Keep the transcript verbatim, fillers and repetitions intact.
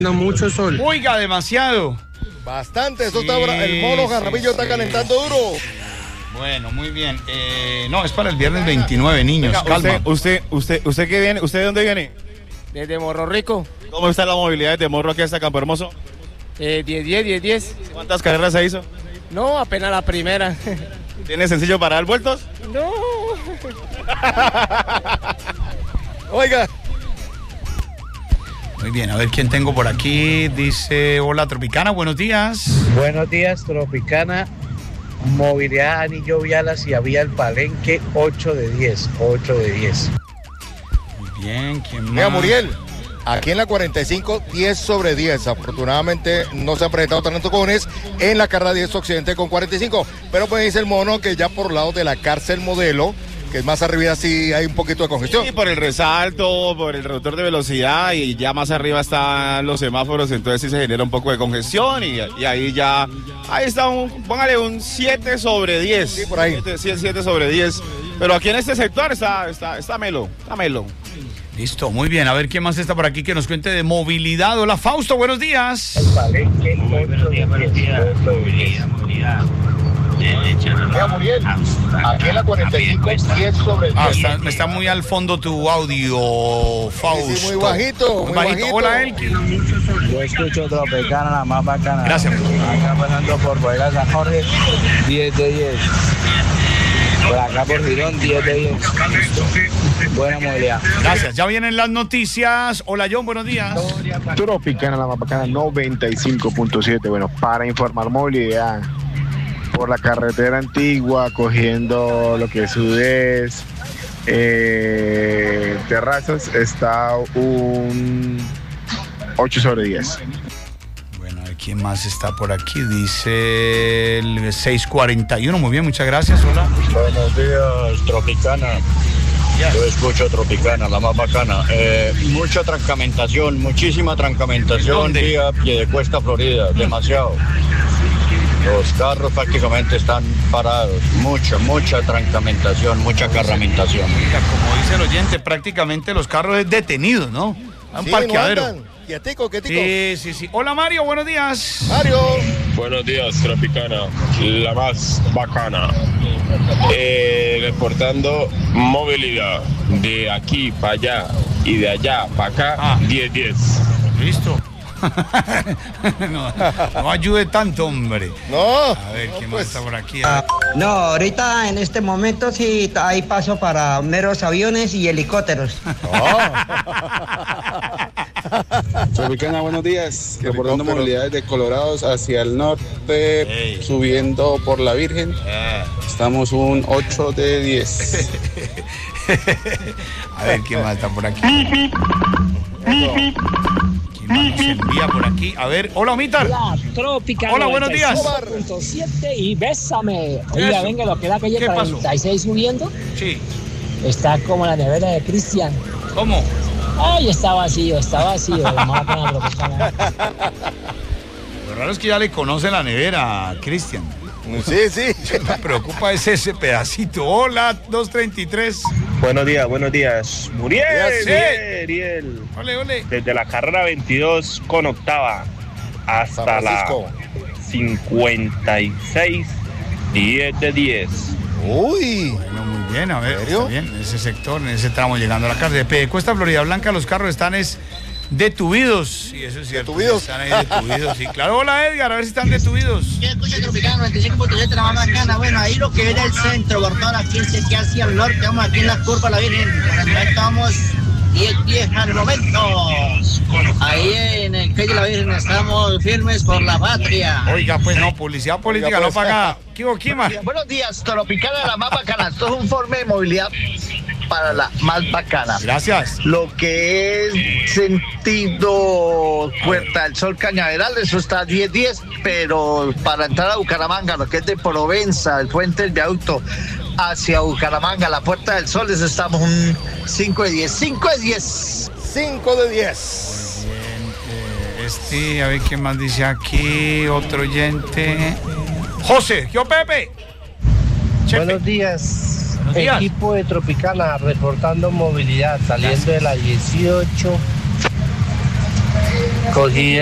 No, mucho sol. Oiga, demasiado. Bastante, eso sí, está bra- el mono Jaramillo sí, está calentando sí. duro. Bueno, muy bien. Eh, no, es para el viernes veintinueve, niños. Venga, calma. Usted, usted, usted, ¿usted qué viene? ¿Usted de dónde viene? Desde Morro Rico. ¿Cómo está la movilidad de Morro aquí hasta Campo Hermoso? Eh, diez diez, diez diez. ¿Cuántas carreras se hizo? No, apenas la primera. ¿Tiene sencillo para dar vueltos? No. Oiga. Muy bien, a ver quién tengo por aquí. Dice, hola Tropicana, buenos días. Buenos días, Tropicana. Movilidad Anillo Vial hacia Vía El Palenque, ocho de diez. ocho de diez. Muy bien, ¿quién más? Mira, Muriel, aquí en la cuarenta y cinco, diez sobre diez. Afortunadamente no se han presentado tantos cojones en la carrera diez Occidente con cuarenta y cinco. Pero pues dice el mono que ya por lado de la cárcel Modelo, que es más arriba, sí hay un poquito de congestión. Sí, por el resalto, por el reductor de velocidad y ya más arriba están los semáforos, entonces sí se genera un poco de congestión y, y ahí ya, ahí está, un, póngale un siete sobre diez. Sí, por ahí. siete sobre diez, pero aquí en este sector está, está, está melo, está melo. Listo, muy bien, a ver quién más está por aquí que nos cuente de movilidad. Hola Fausto, buenos días. El Palenque, muy buenos días, buenos días. Movilidad, movilidad. Mira, Muriel, aquí en la cuarenta y cinco, diez sobre diez. Ah, está, está muy al fondo tu audio, Fausto. Sí, sí, muy bajito, muy bajito. Hola, Elkin. Yo escucho Tropicana, la más bacana. Gracias. Acá pasando por Bodega San Jorge, diez de diez. Por acá por Girón, diez de diez. Buena movilidad. Gracias, ya vienen las noticias. Hola John, buenos días. Tropicana, la más bacana, noventa y cinco punto siete. Bueno, para informar movilidad por la carretera antigua, cogiendo lo que es Sudés, eh, Terrazas, está un ocho sobre diez. Bueno, ¿quién más está por aquí? Dice el seis cuarenta y uno. Muy bien, muchas gracias. Hola. Buenos días, Tropicana. Yes. Yo escucho Tropicana, la más bacana. Eh, mucha trancamentación, muchísima trancamentación vía Piedecuesta, Florida, demasiado. Los carros prácticamente están parados, mucha, mucha trancamentación, mucha carramentación. Mira, como dice el oyente, prácticamente los carros es detenidos, ¿no? Un Sí, parqueadero. no andan. Quietico, quietico. Sí, sí, sí. Hola Mario, buenos días. Mario. Buenos días, Tropicana, la más bacana. Eh, reportando movilidad de aquí para allá y de allá para acá, Ah. diez diez. Listo. no, no ayude tanto, hombre. No. A ver, no, ¿quién pues. más está por aquí? Ah, no, ahorita en este momento sí hay paso para meros aviones y helicópteros. Tropicana, buenos días. Reportando Helicóptero. movilidades de Colorados hacia el norte, Hey. subiendo por la Virgen. Eh. Estamos un ocho de diez. A ver, ¿quién más está por aquí? ¿Quién más nos envía por aquí? A ver, hola, Omitar. Hola, Trópica. Hola, buenos días. noventa y cinco punto siete y bésame. Oiga, Eso. venga, lo que es la calle ¿Qué pasó? treinta y seis subiendo, Sí. está como la nevera de Cristian. ¿Cómo? Ay, está vacío, está vacío. La más bacana, Tropicana. Lo raro es que ya le conoce la nevera a Cristian. Sí, sí. Me preocupa es ese pedacito. Hola, dos treinta y tres. Buenos días, buenos días. Muriel, Sí. Muriel, Muriel. Ole, ole. Desde la carrera veintidós con octava hasta San la Francisco. cincuenta y seis, diez de diez. Uy. Bueno, muy bien, a ver, ¿En serio? está bien, en ese sector, en ese tramo llegando a la cárcel. De Cuesta Florida Blanca, los carros están es detuvidos. Sí, eso es cierto. ¿Detuvidos? Están ahí detuvidos, sí, claro. Hola, Edgar, a ver si están detuvidos. Yo escucho Tropicana noventa y cinco punto siete, la más bacana. Bueno, ahí lo que era el centro, por toda la quince que hacia el norte, vamos aquí en la curva La Virgen. Ahí estamos diez diez al momento. Ahí en el calle La Virgen estamos firmes por la patria. Oiga, pues no, publicidad política Oiga, no pues. pagada. ¿Qué Kima? Buenos días, Tropicana, la más bacana. Esto es un informe de movilidad para la más bacana. Gracias. Lo que es sentido Puerta del Sol Cañaveral, eso está diez diez, pero para entrar a Bucaramanga, lo que es de Provenza, el puente del viaducto hacia Bucaramanga, la Puerta del Sol, eso estamos un cinco de diez. cinco de diez. cinco de diez. Bien, eh, este, a ver quién más dice aquí, otro oyente. José, yo Pepe. Chefe. Buenos días, Buenos días. equipo de Tropicana, reportando movilidad, saliendo de la dieciocho cogí